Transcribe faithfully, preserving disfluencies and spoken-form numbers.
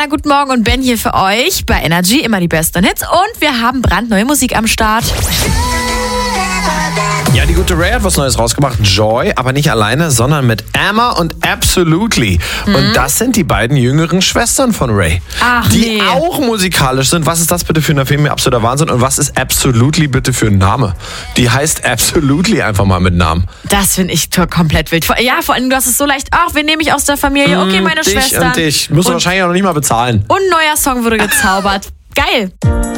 Jana, guten Morgen und Ben hier für euch bei Energy, immer die besten Hits und wir haben brandneue Musik am Start. Ja, die gute Ray hat was Neues rausgemacht, Joy, aber nicht alleine, sondern mit Emma und Absolutely. Mhm. Und das sind die beiden jüngeren Schwestern von Ray, Ach, die nee. auch musikalisch sind. Was ist das bitte für eine Film? Absoluter Wahnsinn. Und was ist Absolutely bitte für ein Name? Die heißt Absolutely einfach mal mit Namen. Das finde ich to- komplett wild. Ja, vor allem, du hast es so leicht, ach, wen nehme ich aus der Familie? Okay, meine dich Schwester. und dich. Musst du wahrscheinlich auch noch nicht mal bezahlen. Und ein neuer Song wurde gezaubert. Geil.